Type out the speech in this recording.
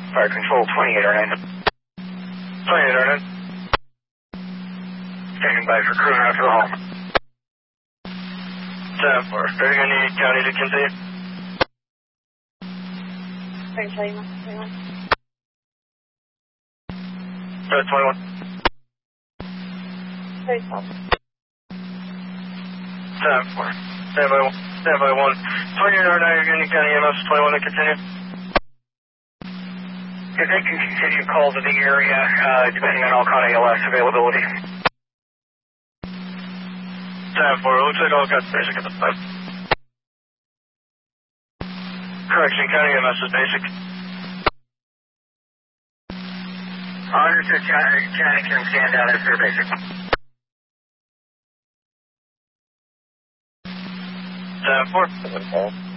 Fire control 2809. 2809. Standing by for crew after the home. 10-4. Are you going to need county to continue? Sorry, Charlie 21. 21. Very small. 10-4. Standby 1. 2809, you're going to need county EMS 21 to continue? If they can continue calls to the area, depending on all Alcon ALS availability. 10-4, looks like all got basic at the time. Correction, county EMS is basic. Understood, county can stand down as their basic. 10-4.